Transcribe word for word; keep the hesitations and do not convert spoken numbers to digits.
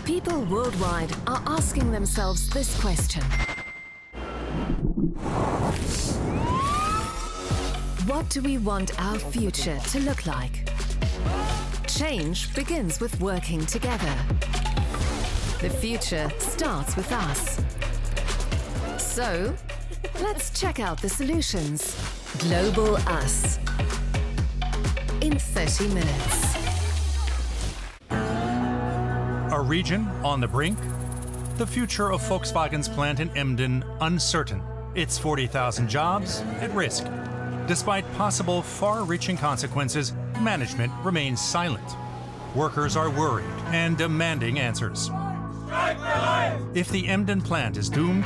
People worldwide are asking themselves this question. What do we want our future to look like? Change begins with working together. The future starts with us. So, let's check out the solutions. Global Us. In thirty minutes. A region on the brink? The future of Volkswagen's plant in Emden uncertain. Its forty thousand jobs at risk. Despite possible far-reaching consequences, management remains silent. Workers are worried and demanding answers. If the Emden plant is doomed,